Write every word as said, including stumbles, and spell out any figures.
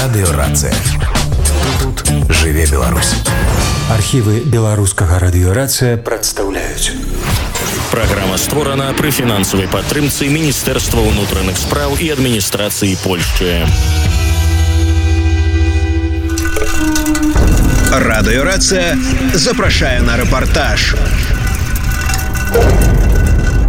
Радыёрацыя. Тут жыве Беларусь. Архівы беларускага радыёрацыя прадстаўляюць. Праграма створана пры фінансавай падтрымцы Міністэрства ўнутраных спраў і адміністрацыі Польшчы. Радыёрацыя запрашае на рэпартаж.